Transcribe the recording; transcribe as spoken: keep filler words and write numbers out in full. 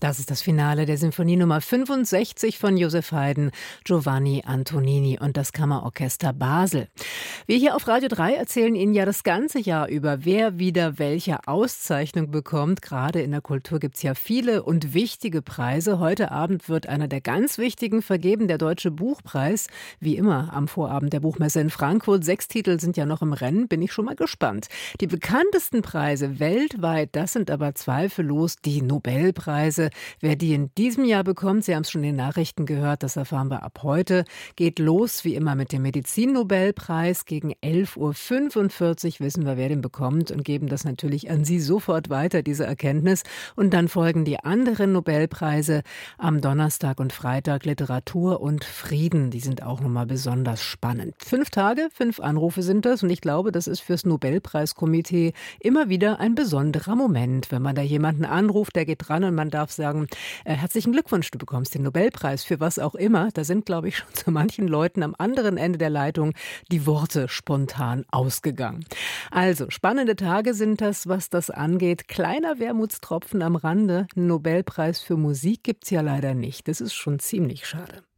Das ist das Finale der Sinfonie Nummer fünfundsechzig von Joseph Haydn, Giovanni Antonini und das Kammerorchester Basel. Wir hier auf Radio drei erzählen Ihnen ja das ganze Jahr über, wer wieder welche Auszeichnung bekommt. Gerade in der Kultur gibt es ja viele und wichtige Preise. Heute Abend wird einer der ganz wichtigen vergeben, der Deutsche Buchpreis. Wie immer am Vorabend der Buchmesse in Frankfurt. Sechs Titel sind ja noch im Rennen, bin ich schon mal gespannt. Die bekanntesten Preise weltweit, das sind aber zweifellos die Nobelpreise. Wer die in diesem Jahr bekommt, Sie haben es schon in den Nachrichten gehört, das erfahren wir ab heute, geht los wie immer mit dem Medizin-Nobelpreis. Gegen elf Uhr fünfundvierzig wissen wir, wer den bekommt und geben das natürlich an Sie sofort weiter, diese Erkenntnis. Und dann folgen die anderen Nobelpreise am Donnerstag und Freitag, Literatur und Frieden. Die sind auch nochmal besonders spannend. Fünf Tage, fünf Anrufe sind das und ich glaube, das ist fürs Nobelpreiskomitee immer wieder ein besonderer Moment, wenn man da jemanden anruft, der geht dran und man darf sagen, äh, herzlichen Glückwunsch, du bekommst den Nobelpreis für was auch immer. Da sind, glaube ich, schon zu manchen Leuten am anderen Ende der Leitung die Worte spontan ausgegangen. Also, spannende Tage sind das, was das angeht. Kleiner Wermutstropfen am Rande. Einen Nobelpreis für Musik gibt's ja leider nicht. Das ist schon ziemlich schade.